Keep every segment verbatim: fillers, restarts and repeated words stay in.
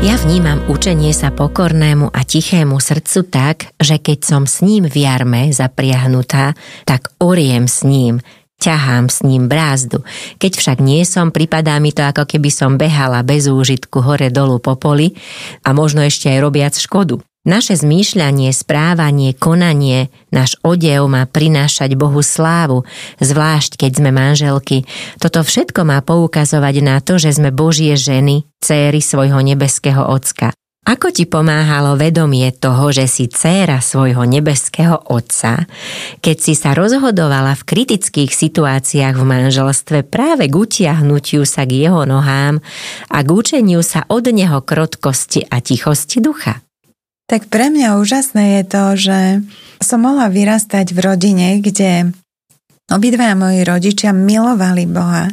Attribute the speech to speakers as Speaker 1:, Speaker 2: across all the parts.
Speaker 1: Ja vnímam učenie sa pokornému a tichému srdcu tak, že keď som s ním v jarme zapriahnutá, tak oriem s ním, ťahám s ním brázdu. Keď však nie som, pripadá mi to, ako keby som behala bez úžitku hore dolu po poli a možno ešte aj robiac škodu. Naše zmýšľanie, správanie, konanie, náš odev má prinášať Bohu slávu, zvlášť keď sme manželky. Toto všetko má poukazovať na to, že sme Božie ženy, céry svojho nebeského Ocka. Ako ti pomáhalo vedomie toho, že si dcéra svojho nebeského Otca, keď si sa rozhodovala v kritických situáciách v manželstve práve k utiahnutiu sa k jeho nohám a k učeniu sa od neho krotkosti a tichosti ducha?
Speaker 2: Tak pre mňa úžasné je to, že som mohla vyrastať v rodine, kde obidvaja moji rodičia milovali Boha.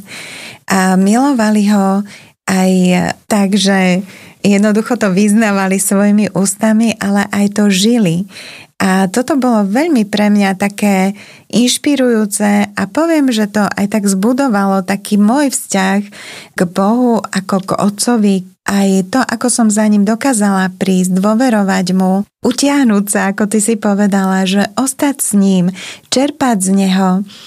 Speaker 2: A milovali ho aj tak, že jednoducho to vyznávali svojimi ústami, ale aj to žili. A toto bolo veľmi pre mňa také inšpirujúce a poviem, že to aj tak zbudovalo taký môj vzťah k Bohu ako k Otcovi. Aj to, ako som za ním dokázala prísť, dôverovať mu, utiahnuť sa, ako ty si povedala, že ostať s ním, čerpať z neho.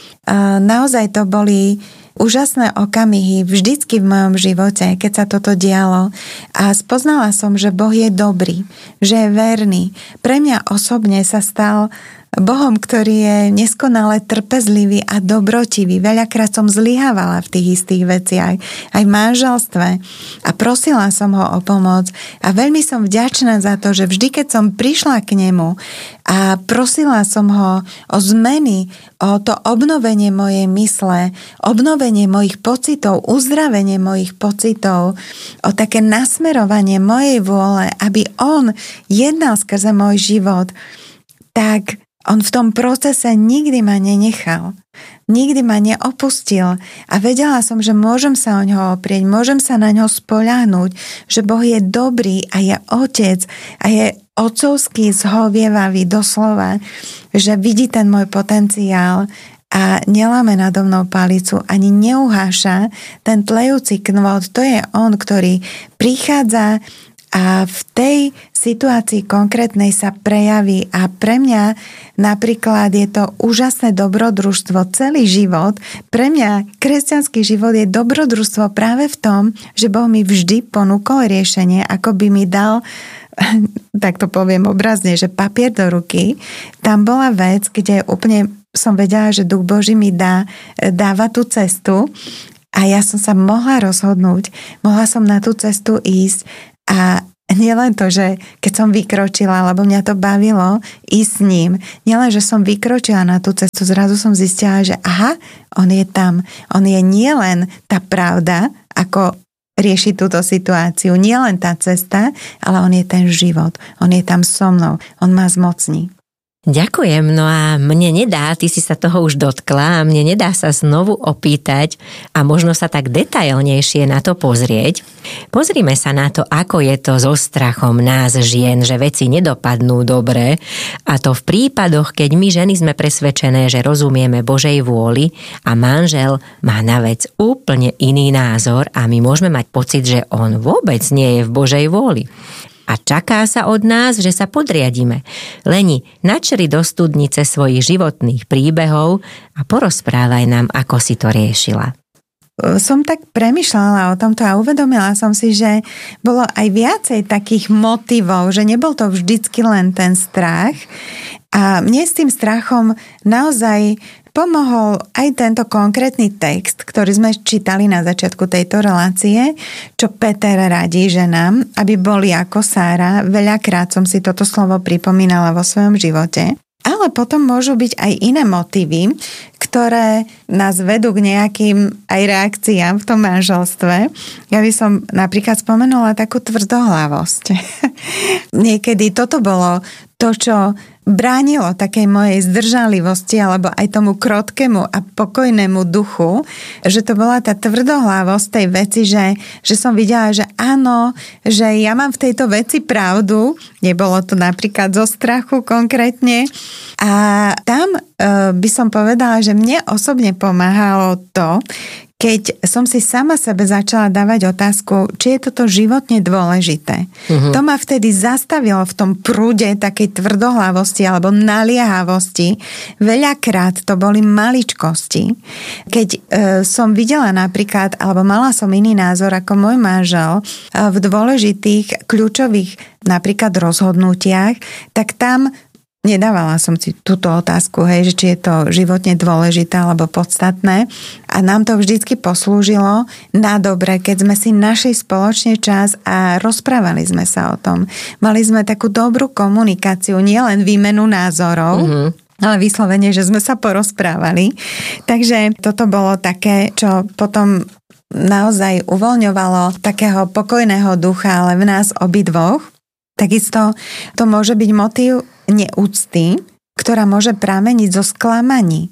Speaker 2: A naozaj to boli úžasné okamihy vždycky v mojom živote, keď sa toto dialo. A spoznala som, že Boh je dobrý, že je verný. Pre mňa osobne sa stal Bohom, ktorý je neskonale trpezlivý a dobrotivý. Veľakrát som zlyhávala v tých istých veciach, aj v manželstve. A prosila som ho o pomoc. A veľmi som vďačná za to, že vždy, keď som prišla k nemu a prosila som ho o zmeny, o to obnovenie mojej mysle, obnovenie mojich pocitov, uzdravenie mojich pocitov, o také nasmerovanie mojej vôle, aby on jednal skrze môj život, tak on v tom procese nikdy ma nenechal. Nikdy ma neopustil a vedela som, že môžem sa o ňoho oprieť, môžem sa na ňo spoľahnúť, že Boh je dobrý a je otec a je otcovský zhovievavý doslova, že vidí ten môj potenciál a neláme nado mnou palicu, ani neuháša ten tlejúci knôt. To je on, ktorý prichádza a v tej situácii konkrétnej sa prejaví a pre mňa napríklad je to úžasné dobrodružstvo celý život. Pre mňa kresťanský život je dobrodružstvo práve v tom, že Boh mi vždy ponúkol riešenie, ako by mi dal, tak to poviem obrazne, že papier do ruky. Tam bola vec, kde úplne som vedela, že Duch Boží mi dá, dáva tú cestu a ja som sa mohla rozhodnúť, mohla som na tú cestu ísť. A nielen to, že keď som vykročila, lebo mňa to bavilo ísť s ním, nielen, že som vykročila na tú cestu, zrazu som zistila, že aha, on je tam. On je nielen tá pravda, ako riešiť túto situáciu, nielen tá cesta, ale on je ten život. On je tam so mnou. On ma zmocní.
Speaker 1: Ďakujem, no a mne nedá, ty si sa toho už dotkla a mne nedá sa znovu opýtať a možno sa tak detailnejšie na to pozrieť. Pozrime sa na to, ako je to so strachom nás žien, že veci nedopadnú dobre a to v prípadoch, keď my ženy sme presvedčené, že rozumieme Božej vôli a manžel má na vec úplne iný názor a my môžeme mať pocit, že on vôbec nie je v Božej vôli. A čaká sa od nás, že sa podriadíme. Leni, načri do studnice svojich životných príbehov a porozprávaj nám, ako si to riešila.
Speaker 2: Som tak premýšľala o tomto a uvedomila som si, že bolo aj viacej takých motivov, že nebol to vždycky len ten strach. A mne s tým strachom naozaj pomohol aj tento konkrétny text, ktorý sme čítali na začiatku tejto relácie, čo Peter radí ženám, aby boli ako Sára. Veľakrát som si toto slovo pripomínala vo svojom živote. Ale potom môžu byť aj iné motívy, ktoré nás vedú k nejakým aj reakciám v tom manželstve. Ja by som napríklad spomenula takú tvrdohlavosť. Niekedy toto bolo to, čo bránilo takej mojej zdržanlivosti alebo aj tomu krotkému a pokojnému duchu, že to bola tá tvrdohlavosť tej veci, že, že som videla, že áno, že ja mám v tejto veci pravdu. Nebolo to napríklad zo strachu konkrétne. A tam e, by som povedala, že mne osobne pomáhalo to, keď som si sama sebe začala dávať otázku, či je toto životne dôležité. Uh-huh. To ma vtedy zastavilo v tom prúde takej tvrdohlavosti alebo naliehavosti. Veľakrát to boli maličkosti. Keď e, som videla napríklad, alebo mala som iný názor ako môj manžel e, v dôležitých, kľúčových napríklad rozhodnutiach, tak tam nedávala som si túto otázku, hej, že či je to životne dôležité alebo podstatné. A nám to vždycky poslúžilo na dobre, keď sme si našli spoločne čas a rozprávali sme sa o tom. Mali sme takú dobrú komunikáciu, nielen výmenu názorov, mm-hmm. ale vyslovene, že sme sa porozprávali. Takže toto bolo také, čo potom naozaj uvoľňovalo takého pokojného ducha, ale v nás obidvoch. Takisto to môže byť motív neúcty, ktorá môže prameniť zo sklamaní.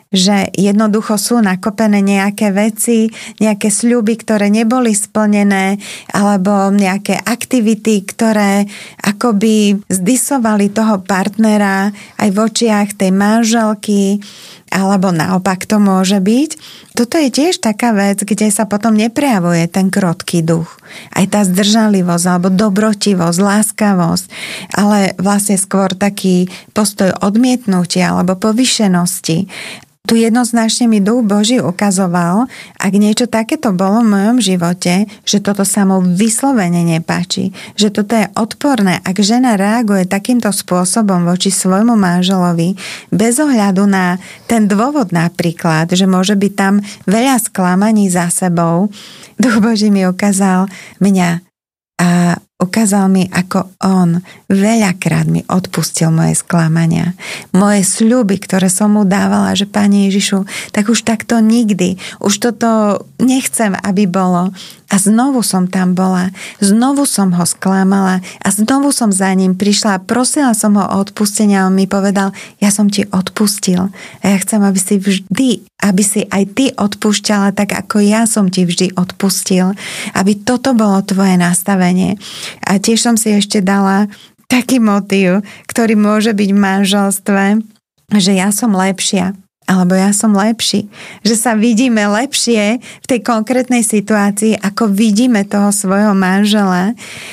Speaker 2: Že jednoducho sú nakopené nejaké veci, nejaké sľuby, ktoré neboli splnené, alebo nejaké aktivity, ktoré akoby zdisovali toho partnera aj v očiach tej manželky, alebo naopak to môže byť. Toto je tiež taká vec, kde sa potom neprejavuje ten krotký duch. Aj tá zdržanlivosť, alebo dobrotivosť, láskavosť, ale vlastne skôr taký postoj odmietnutia alebo povyšenosti. Tu jednoznačne mi Duch Boží ukazoval, ak niečo takéto bolo v mojom živote, že toto sa mu vyslovene nepáči, že toto je odporné, ak žena reaguje takýmto spôsobom voči svojmu manželovi, bez ohľadu na ten dôvod napríklad, že môže byť tam veľa sklamaní za sebou, Duch Boží mi ukázal mňa a ukázal mi, ako on veľakrát mi odpustil moje sklamania. Moje sľuby, ktoré som mu dávala, že Pane Ježišu, tak už takto nikdy. Už toto nechcem, aby bolo. A znovu som tam bola. Znovu som ho sklamala a znovu som za ním prišla a prosila som ho o odpustenie a on mi povedal, ja som ti odpustil. A ja chcem, aby si vždy, aby si aj ty odpúšťala tak, ako ja som ti vždy odpustil. Aby toto bolo tvoje nastavenie. A tiež som si ešte dala taký motív, ktorý môže byť v manželstve, že ja som lepšia, alebo ja som lepší. Že sa vidíme lepšie v tej konkrétnej situácii, ako vidíme toho svojho manžela.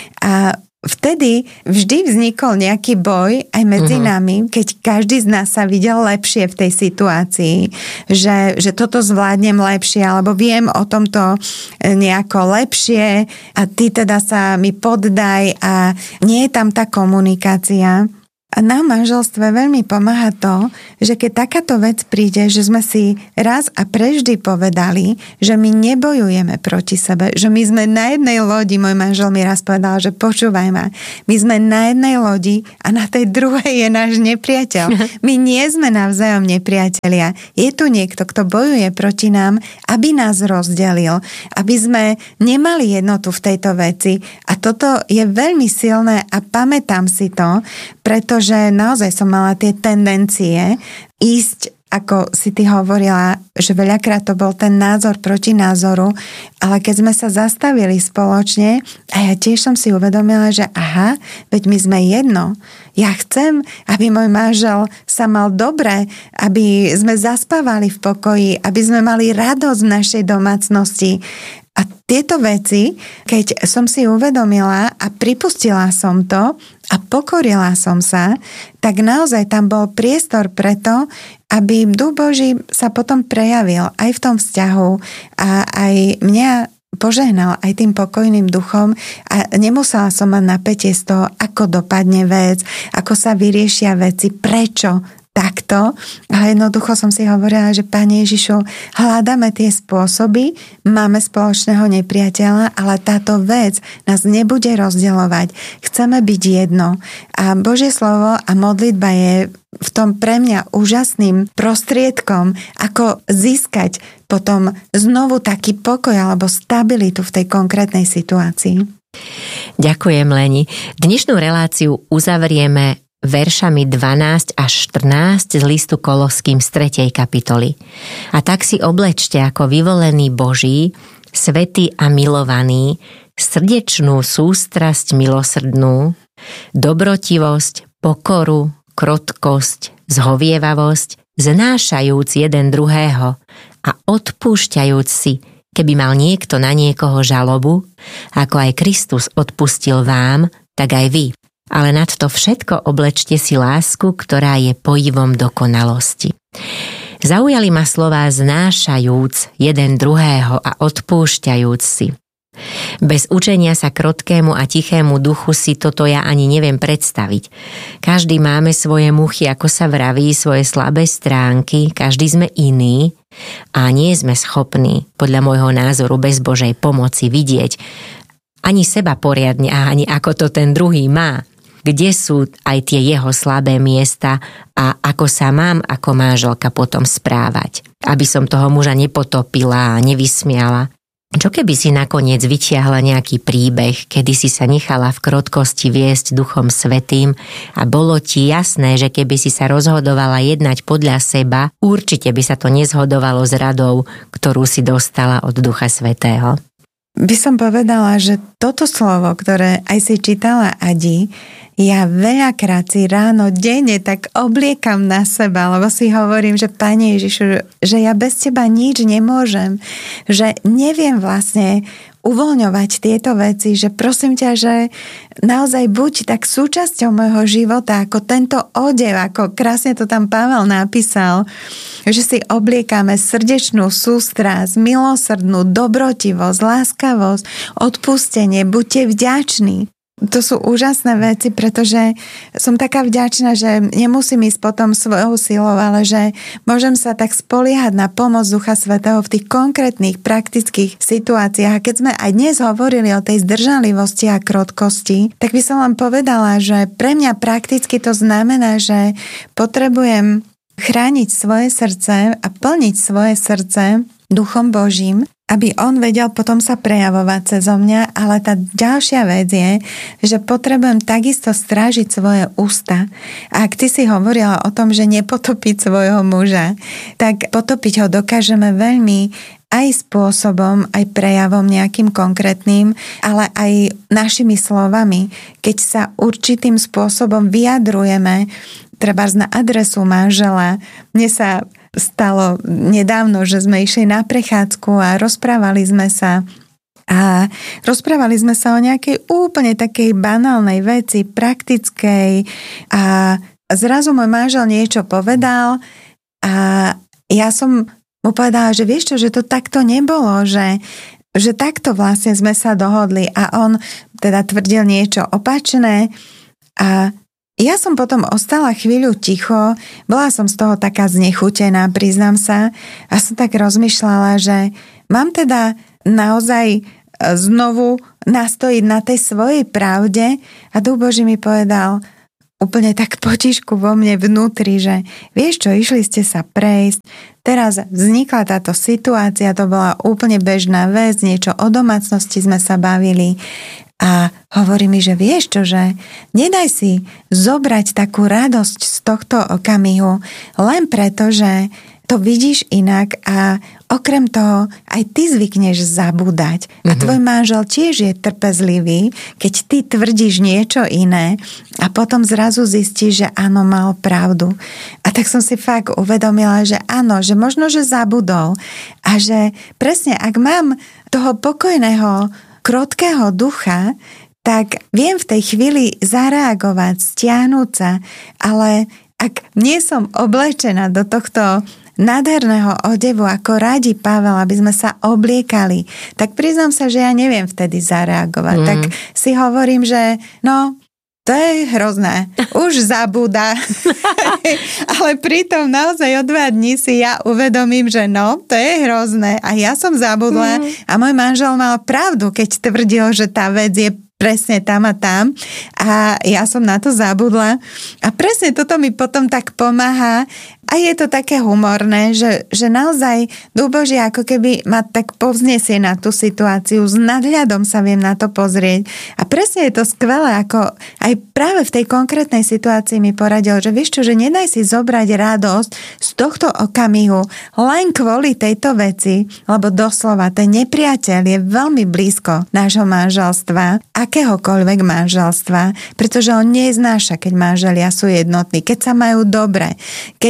Speaker 2: A vtedy vždy vznikol nejaký boj aj medzi uh-huh. nami, keď každý z nás sa videl lepšie v tej situácii, že, že toto zvládnem lepšie, alebo viem o tomto nejako lepšie a ty teda sa mi poddaj a nie je tam tá komunikácia. A na manželstve veľmi pomáha to, že keď takáto vec príde, že sme si raz a prevždy povedali, že my nebojujeme proti sebe, že my sme na jednej lodi, môj manžel mi raz povedal, že počúvaj ma, my sme na jednej lodi a na tej druhej je náš nepriateľ. My nie sme navzájom nepriatelia. Je tu niekto, kto bojuje proti nám, aby nás rozdelil, aby sme nemali jednotu v tejto veci. A toto je veľmi silné a pamätám si to, pretože že naozaj som mala tie tendencie ísť, ako si ty hovorila, že veľakrát to bol ten názor proti názoru, ale keď sme sa zastavili spoločne a ja tiež som si uvedomila, že aha, veď my sme jedno. Ja chcem, aby môj manžel sa mal dobre, aby sme zaspávali v pokoji, aby sme mali radosť v našej domácnosti. A tieto veci, keď som si uvedomila a pripustila som to a pokorila som sa, tak naozaj tam bol priestor preto, aby Duch Boží sa potom prejavil aj v tom vzťahu a aj mňa požehnal aj tým pokojným duchom a nemusela som mať napätie z toho, ako dopadne vec, ako sa vyriešia veci, prečo takto. A jednoducho som si hovorila, že Pane Ježišu, hľadáme tie spôsoby, máme spoločného nepriateľa, ale táto vec nás nebude rozdeľovať. Chceme byť jedno. A Božie slovo a modlitba je v tom pre mňa úžasným prostriedkom, ako získať potom znovu taký pokoj alebo stabilitu v tej konkrétnej situácii.
Speaker 1: Ďakujem, Leni. Dnešnú reláciu uzavrieme veršami dvanásť až štrnásť z listu Koloským z tretej kapitoly. A tak si oblečte ako vyvolení Boží, svätí a milovaní, srdečnú sústrasť milosrdnú, dobrotivosť, pokoru, krotkosť, zhovievavosť, znášajúc jeden druhého a odpúšťajúc si, keby mal niekto na niekoho žalobu, ako aj Kristus odpustil vám, tak aj vy. Ale nad to všetko oblečte si lásku, ktorá je pojivom dokonalosti. Zaujali ma slová znášajúc jeden druhého a odpúšťajúc si. Bez učenia sa krotkému a tichému duchu si toto ja ani neviem predstaviť. Každý máme svoje muchy, ako sa vraví, svoje slabé stránky, každý sme iný a nie sme schopní, podľa môjho názoru, bez Božej pomoci vidieť ani seba poriadne a ani ako to ten druhý má. Kde sú aj tie jeho slabé miesta a ako sa mám ako manželka potom správať, aby som toho muža nepotopila a nevysmiala. Čo keby si nakoniec vytiahla nejaký príbeh, kedy si sa nechala v krotkosti viesť Duchom Svätým a bolo ti jasné, že keby si sa rozhodovala jednať podľa seba, určite by sa to nezhodovalo s radou, ktorú si dostala od Ducha Svätého?
Speaker 2: By som povedala, že toto slovo, ktoré aj si čítala Adi, ja veľakrát si ráno, denne tak obliekam na seba, lebo si hovorím, že Pane Ježišu, že ja bez teba nič nemôžem, že neviem vlastne uvoľňovať tieto veci, že prosím ťa, že naozaj buď tak súčasťou môjho života, ako tento odev, ako krásne to tam Pavel napísal, že si obliekame srdečnú sústrasť, milosrdnú dobrotivosť, láskavosť, odpustenie, buďte vďační. To sú úžasné veci, pretože som taká vďačná, že nemusím ísť potom svojou silou, ale že môžem sa tak spoliehať na pomoc Ducha Svätého v tých konkrétnych, praktických situáciách. A keď sme aj dnes hovorili o tej zdržanlivosti a krotkosti, tak by som vám povedala, že pre mňa prakticky to znamená, že potrebujem chrániť svoje srdce a plniť svoje srdce Duchom Božím, aby on vedel potom sa prejavovať cezo mňa, ale tá ďalšia vec je, že potrebujem takisto strážiť svoje ústa. A ak ty si hovorila o tom, že nepotopiť svojho muža, tak potopiť ho dokážeme veľmi aj spôsobom, aj prejavom nejakým konkrétnym, ale aj našimi slovami. Keď sa určitým spôsobom vyjadrujeme, trebárs na adresu manžela, mne sa stalo nedávno, že sme išli na prechádzku a rozprávali sme sa a rozprávali sme sa o nejakej úplne takej banálnej veci, praktickej a zrazu môj manžel niečo povedal a ja som mu povedala, že vieš čo, že to takto nebolo, že, že takto vlastne sme sa dohodli a on teda tvrdil niečo opačné a ja som potom ostala chvíľu ticho, bola som z toho taká znechutená, priznám sa, a som tak rozmýšľala, že mám teda naozaj znovu nastojiť na tej svojej pravde a Duch Boží mi povedal úplne tak potišku vo mne vnútri, že vieš čo, išli ste sa prejsť, teraz vznikla táto situácia, to bola úplne bežná vec, niečo o domácnosti sme sa bavili. A hovorí mi, že vieš čo, že nedaj si zobrať takú radosť z tohto okamihu len preto, že to vidíš inak a okrem toho aj ty zvykneš zabúdať. Mm-hmm. A tvoj manžel tiež je trpezlivý, keď ty tvrdíš niečo iné a potom zrazu zistíš, že áno, mal pravdu. A tak som si fakt uvedomila, že áno, že možno, že zabudol a že presne, ak mám toho pokojného krotkého ducha, tak viem v tej chvíli zareagovať, stiahnuť sa, ale ak nie som oblečená do tohto nádherného odevu, ako radí Pavel, aby sme sa obliekali, tak priznám sa, že ja neviem vtedy zareagovať. Mm. Tak si hovorím, že no, to je hrozné. Už zabúda. Ale pritom naozaj o dva dní si ja uvedomím, že no, to je hrozné. A ja som zabudla mm. a môj manžel mal pravdu, keď tvrdil, že tá vec je presne tam a tam. A ja som na to zabudla. A presne toto mi potom tak pomáha. A je to také humorné, že, že naozaj Duch Boží ako keby ma tak povznesie na tú situáciu, s nadhľadom sa viem na to pozrieť. A presne je to skvelé, ako aj práve v tej konkrétnej situácii mi poradil, že vieš čo, že nedaj si zobrať radosť z tohto okamihu len kvôli tejto veci, lebo doslova ten nepriateľ je veľmi blízko nášho manželstva, akéhokoľvek manželstva, pretože on neznáša, keď manželia sú jednotní, keď sa majú dobre, keď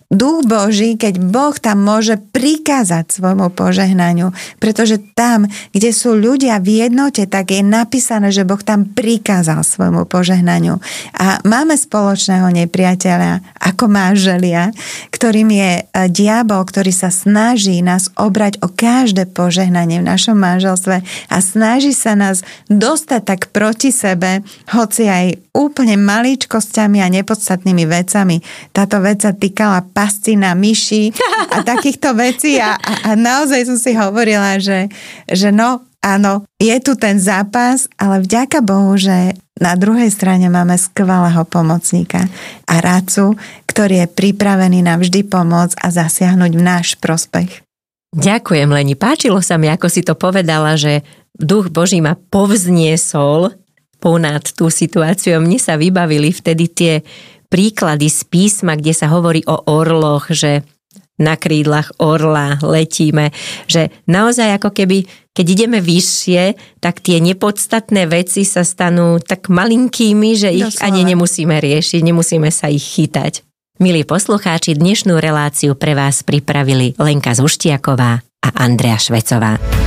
Speaker 2: Duch Boží, keď Boh tam môže prikázať svojmu požehnaniu, pretože tam, kde sú ľudia v jednote, tak je napísané, že Boh tam prikázal svojmu požehnaniu. A máme spoločného nepriateľa ako manželia, ktorým je diabol, ktorý sa snaží nás obrať o každé požehnanie v našom manželstve a snaží sa nás dostať tak proti sebe, hoci aj úplne maličkosťami a nepodstatnými vecami. Táto vec sa týkala pasci na myši a takýchto vecí a, a, a naozaj som si hovorila, že, že no, áno, je tu ten zápas, ale vďaka Bohu, že na druhej strane máme skvelého pomocníka a radcu, ktorý je pripravený nám vždy pomôcť a zasiahnuť v náš prospech.
Speaker 1: Ďakujem, Leni. Páčilo sa mi, ako si to povedala, že Duch Boží ma povzniesol ponad tú situáciu. Mne sa vybavili vtedy tie príklady z písma, kde sa hovorí o orloch, že na krídlach orla letíme, že naozaj ako keby, keď ideme vyššie, tak tie nepodstatné veci sa stanú tak malinkými, že ich Doslova. ani nemusíme riešiť, nemusíme sa ich chytať. Milí poslucháči, dnešnú reláciu pre vás pripravili Lenka Zuštiaková a Andrea Švecová.